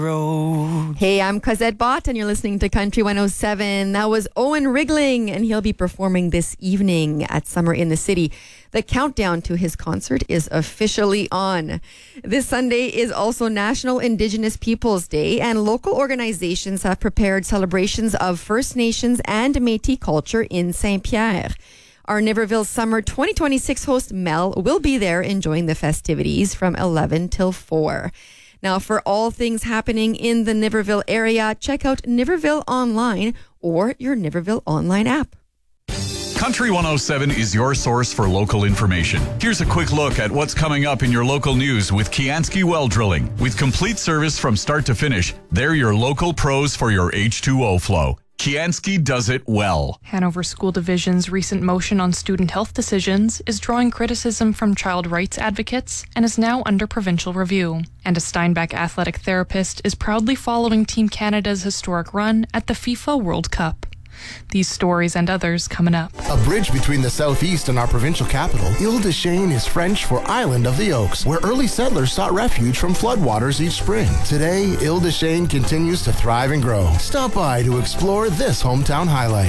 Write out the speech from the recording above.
Road. Hey, I'm Cosette Bott, and you're listening to Country 107. That was Owen Rigling, and he'll be performing this evening at Summer in the City. The countdown to his concert is officially on. This Sunday is also National Indigenous Peoples Day, and local organizations have prepared celebrations of First Nations and Métis culture in Saint-Pierre. Our Niverville Summer 2026 host Mel will be there enjoying the festivities from 11 till 4. Now, for all things happening in the Niverville area, check out Niverville Online or your Niverville Online app. Country 107 is your source for local information. Here's a quick look at what's coming up in your local news with Kianski Well Drilling. With complete service from start to finish, they're your local pros for your H2O flow. Kianski does it well. Hanover School Division's recent motion on student health decisions is drawing criticism from child rights advocates and is now under provincial review. And a Steinbach athletic therapist is proudly following Team Canada's historic run at the FIFA World Cup. These stories and others coming up. A bridge between the southeast and our provincial capital, Ile-des-Chênes is French for Island of the Oaks, where early settlers sought refuge from floodwaters each spring. Today, Ile-des-Chênes continues to thrive and grow. Stop by to explore this hometown highlight.